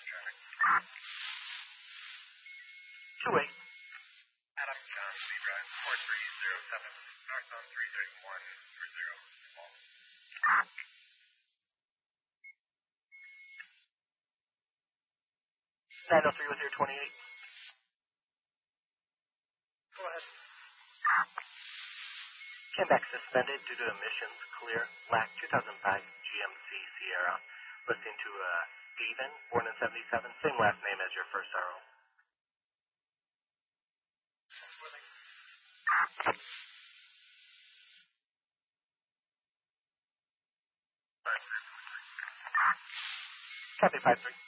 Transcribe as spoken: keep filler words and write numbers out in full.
Two eight. Adam John, Lee Drive, four three zero seven, northbound three three one three zero. nine oh three with your twenty-eight. Go ahead. Came back suspended due to emissions. Clear. Black two thousand five G M C Sierra. Listening to uh, Steven, born in seventy-seven. Same last name as your first R O. Copy five three.